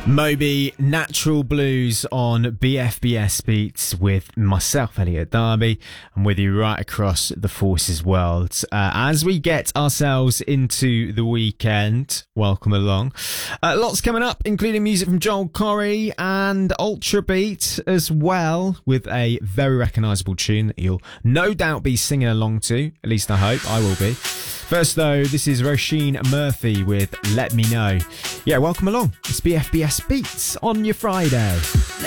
Moby, Natural Blues on BFBS Beats with myself, Elliot Darby, and with you right across the Forces world. As we get ourselves into the weekend, welcome along. Lots coming up, including music from Joel Corry and Ultra Beat as well, with a very recognisable tune that you'll no doubt be singing along to, at least I hope I will be. First though, this is Roisin Murphy with Let Me Know. Yeah, welcome along. It's BFBS Beats on your Friday.